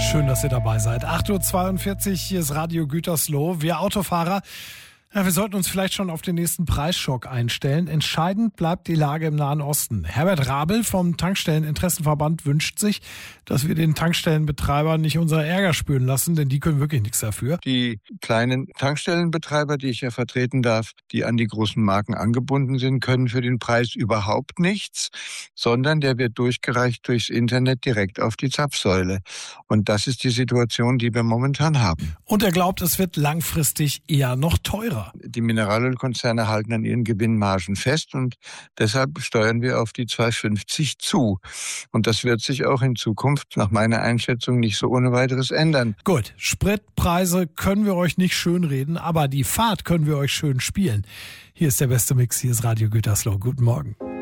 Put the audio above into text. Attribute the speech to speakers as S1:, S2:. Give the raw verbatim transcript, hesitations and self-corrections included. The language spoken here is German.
S1: Schön, dass ihr dabei seid. acht Uhr zweiundvierzig, hier ist Radio Gütersloh. Wir Autofahrer, ja, wir sollten uns vielleicht schon auf den nächsten Preisschock einstellen. Entscheidend bleibt die Lage im Nahen Osten. Herbert Rabel vom Tankstelleninteressenverband wünscht sich, dass wir den Tankstellenbetreibern nicht unser Ärger spüren lassen, denn die können wirklich nichts dafür.
S2: Die kleinen Tankstellenbetreiber, die ich ja vertreten darf, die an die großen Marken angebunden sind, können für den Preis überhaupt nichts, sondern der wird durchgereicht durchs Internet direkt auf die Zapfsäule. Und das ist die Situation, die wir momentan haben.
S1: Und er glaubt, es wird langfristig eher noch teurer.
S2: Die Mineralölkonzerne halten an ihren Gewinnmargen fest und deshalb steuern wir auf die zwei fünfzig zu. Und das wird sich auch in Zukunft nach meiner Einschätzung nicht so ohne weiteres ändern.
S1: Gut, Spritpreise können wir euch nicht schönreden, aber die Fahrt können wir euch schön spielen. Hier ist der beste Mix, hier ist Radio Gütersloh. Guten Morgen.